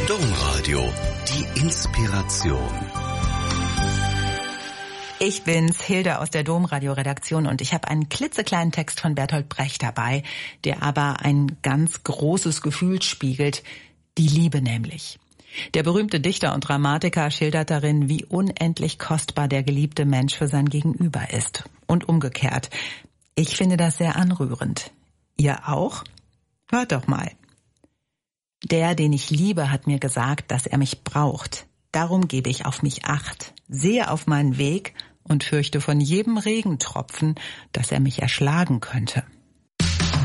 Domradio, die Inspiration. Ich bin's, Hilde aus der Domradio-Redaktion, und ich habe einen klitzekleinen Text von Bertolt Brecht dabei, der aber ein ganz großes Gefühl spiegelt, die Liebe nämlich. Der berühmte Dichter und Dramatiker schildert darin, wie unendlich kostbar der geliebte Mensch für sein Gegenüber ist. Und umgekehrt. Ich finde das sehr anrührend. Ihr auch? Hört doch mal. Der, den ich liebe, hat mir gesagt, dass er mich braucht. Darum gebe ich auf mich Acht, sehe auf meinen Weg und fürchte von jedem Regentropfen, dass er mich erschlagen könnte.